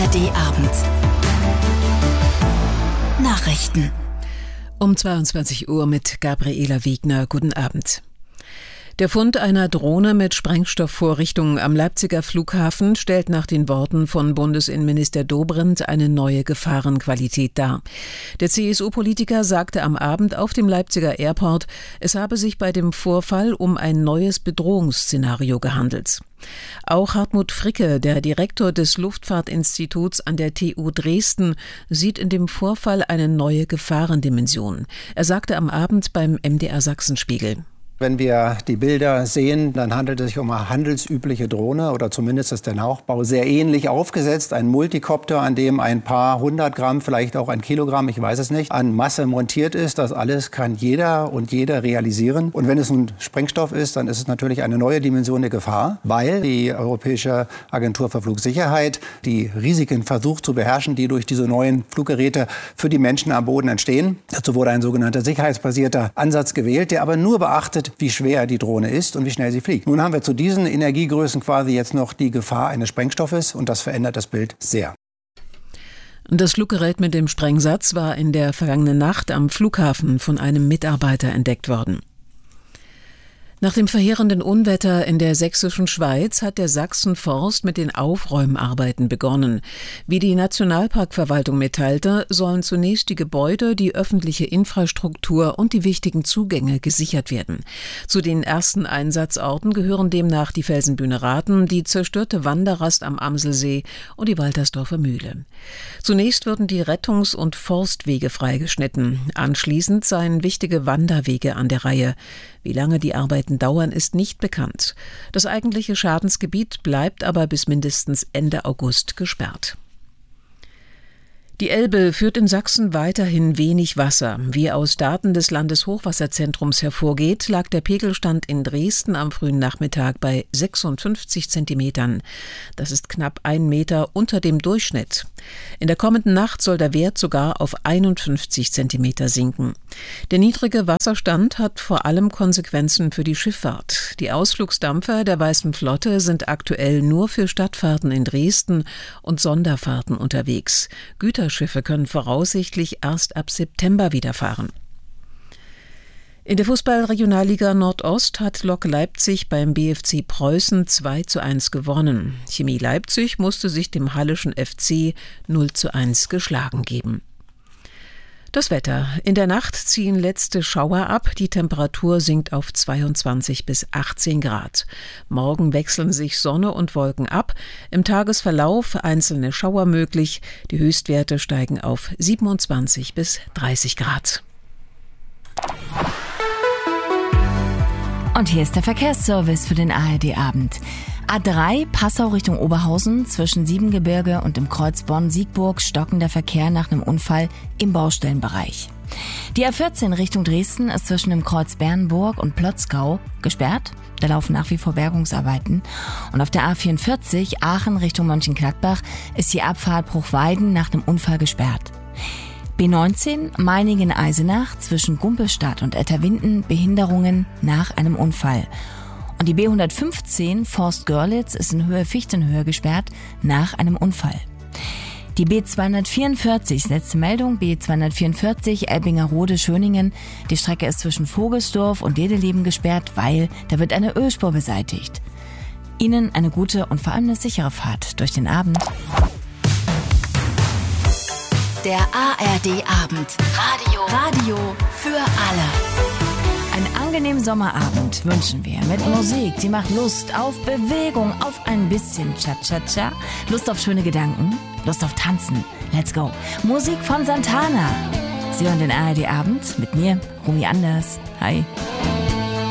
ARD-Abend. Nachrichten. Um 22 Uhr mit Gabriela Wegner. Guten Abend. Der Fund einer Drohne mit Sprengstoffvorrichtungen am Leipziger Flughafen stellt nach den Worten von Bundesinnenminister Dobrindt eine neue Gefahrenqualität dar. Der CSU-Politiker sagte am Abend auf dem Leipziger Airport, es habe sich bei dem Vorfall um ein neues Bedrohungsszenario gehandelt. Auch Hartmut Fricke, der Direktor des Luftfahrtinstituts an der TU Dresden, sieht in dem Vorfall eine neue Gefahrendimension. Er sagte am Abend beim MDR Sachsenspiegel: Wenn wir die Bilder sehen, dann handelt es sich um eine handelsübliche Drohne oder zumindest ist der Nachbau sehr ähnlich aufgesetzt. Ein Multikopter, an dem ein paar 100 Gramm, vielleicht auch ein Kilogramm, ich weiß es nicht, an Masse montiert ist. Das alles kann jeder und jeder realisieren. Und wenn es nun Sprengstoff ist, dann ist es natürlich eine neue Dimension der Gefahr, weil die Europäische Agentur für Flugsicherheit die Risiken versucht zu beherrschen, die durch diese neuen Fluggeräte für die Menschen am Boden entstehen. Dazu wurde ein sogenannter sicherheitsbasierter Ansatz gewählt, der aber nur beachtet, wie schwer die Drohne ist und wie schnell sie fliegt. Nun haben wir zu diesen Energiegrößen quasi jetzt noch die Gefahr eines Sprengstoffes und das verändert das Bild sehr. Das Fluggerät mit dem Sprengsatz war in der vergangenen Nacht am Flughafen von einem Mitarbeiter entdeckt worden. Nach dem verheerenden Unwetter in der sächsischen Schweiz hat der Sachsenforst mit den Aufräumarbeiten begonnen. Wie die Nationalparkverwaltung mitteilte, sollen zunächst die Gebäude, die öffentliche Infrastruktur und die wichtigen Zugänge gesichert werden. Zu den ersten Einsatzorten gehören demnach die Felsenbühne Rathen, die zerstörte Wanderrast am Amselsee und die Waltersdorfer Mühle. Zunächst würden die Rettungs- und Forstwege freigeschnitten. Anschließend seien wichtige Wanderwege an der Reihe. Wie lange die Arbeiten dauern, ist nicht bekannt. Das eigentliche Schadensgebiet bleibt aber bis mindestens Ende August gesperrt. Die Elbe führt in Sachsen weiterhin wenig Wasser. Wie aus Daten des Landeshochwasserzentrums hervorgeht, lag der Pegelstand in Dresden am frühen Nachmittag bei 56 Zentimetern. Das ist knapp 1 Meter unter dem Durchschnitt. In der kommenden Nacht soll der Wert sogar auf 51 Zentimeter sinken. Der niedrige Wasserstand hat vor allem Konsequenzen für die Schifffahrt. Die Ausflugsdampfer der Weißen Flotte sind aktuell nur für Stadtfahrten in Dresden und Sonderfahrten unterwegs. Güterschiffe können voraussichtlich erst ab September wieder fahren. In der Fußball-Regionalliga Nordost hat Lok Leipzig beim BFC Preußen 2:1 gewonnen. Chemie Leipzig musste sich dem Halleschen FC 0:1 geschlagen geben. Das Wetter. In der Nacht ziehen letzte Schauer ab. Die Temperatur sinkt auf 22 bis 18 Grad. Morgen wechseln sich Sonne und Wolken ab. Im Tagesverlauf einzelne Schauer möglich. Die Höchstwerte steigen auf 27 bis 30 Grad. Und hier ist der Verkehrsservice für den ARD-Abend. A3 Passau Richtung Oberhausen, zwischen Siebengebirge und dem Kreuz Bonn-Siegburg stockender Verkehr nach einem Unfall im Baustellenbereich. Die A14 Richtung Dresden ist zwischen dem Kreuz Bernburg und Plotzgau gesperrt. Da laufen nach wie vor Bergungsarbeiten. Und auf der A44 Aachen Richtung Mönchengladbach ist die Abfahrt Bruchweiden nach dem Unfall gesperrt. B19 Meiningen-Eisenach zwischen Gumpelstadt und Etterwinden Behinderungen nach einem Unfall. Und die B115 Forst-Görlitz ist in Höhe Fichtenhöhe gesperrt nach einem Unfall. Die B244, letzte Meldung, B244 Elbingerode-Schöningen. Die Strecke ist zwischen Vogelsdorf und Dedeleben gesperrt, weil da wird eine Ölspur beseitigt. Ihnen eine gute und vor allem eine sichere Fahrt durch den Abend. Der ARD-Abend. Radio für alle. Einen angenehmen Sommerabend wünschen wir mit Musik, die macht Lust auf Bewegung, auf ein bisschen Cha-Cha-Cha, Lust auf schöne Gedanken, Lust auf Tanzen. Let's go. Musik von Santana. Sie hören den ARD-Abend mit mir, Romy Anders. Hi.